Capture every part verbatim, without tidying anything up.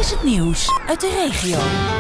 is het nieuws uit de regio.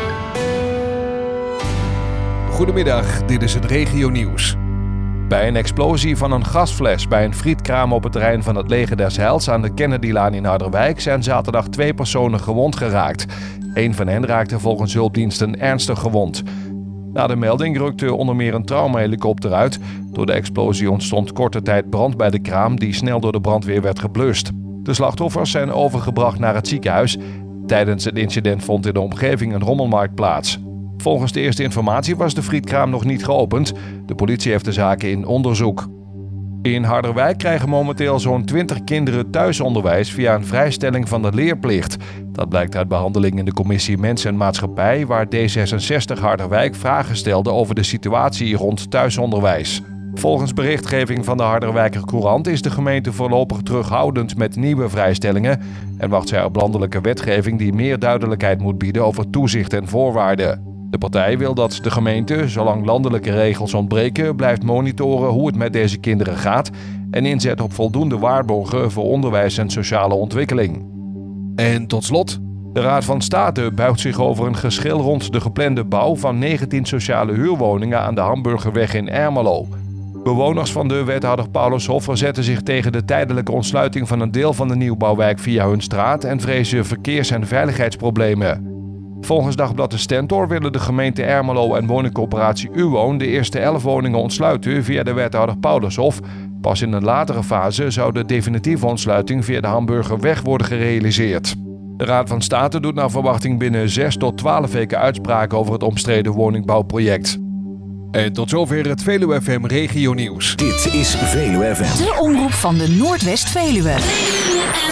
Goedemiddag, dit is het regionieuws. Bij een explosie van een gasfles bij een frietkraam op het terrein van het Leger des Heils aan de Kennedylaan in Harderwijk zijn zaterdag twee personen gewond geraakt. Eén van hen raakte volgens hulpdiensten ernstig gewond. Na de melding rukte onder meer een traumahelikopter uit. Door de explosie ontstond korte tijd brand bij de kraam die snel door de brandweer werd geblust. De slachtoffers zijn overgebracht naar het ziekenhuis. Tijdens het incident vond in de omgeving een rommelmarkt plaats. Volgens de eerste informatie was de frietkraam nog niet geopend. De politie heeft de zaken in onderzoek. In Harderwijk krijgen momenteel zo'n twintig kinderen thuisonderwijs via een vrijstelling van de leerplicht. Dat blijkt uit behandeling in de commissie Mens en Maatschappij, waar D zesenzestig Harderwijk vragen stelde over de situatie rond thuisonderwijs. Volgens berichtgeving van de Harderwijker Courant is de gemeente voorlopig terughoudend met nieuwe vrijstellingen en wacht zij op landelijke wetgeving die meer duidelijkheid moet bieden over toezicht en voorwaarden. De partij wil dat de gemeente, zolang landelijke regels ontbreken, blijft monitoren hoe het met deze kinderen gaat en inzet op voldoende waarborgen voor onderwijs en sociale ontwikkeling. En tot slot, de Raad van State buigt zich over een geschil rond de geplande bouw van negentien sociale huurwoningen aan de Hamburgerweg in Ermelo. Bewoners van de wethouder Paulushof verzetten zich tegen de tijdelijke ontsluiting van een deel van de nieuwbouwwijk via hun straat en vrezen verkeers- en veiligheidsproblemen. Volgens Dagblad de Stentor willen de gemeente Ermelo en woningcorporatie Uwoon de eerste elf woningen ontsluiten via de wethouder Paulushof. Pas in een latere fase zou de definitieve ontsluiting via de Hamburgerweg worden gerealiseerd. De Raad van State doet naar verwachting binnen zes tot twaalf weken uitspraak over het omstreden woningbouwproject. En tot zover het Veluwe F M Regionieuws. Dit is Veluwe F M. De omroep van de Noordwest-Veluwe.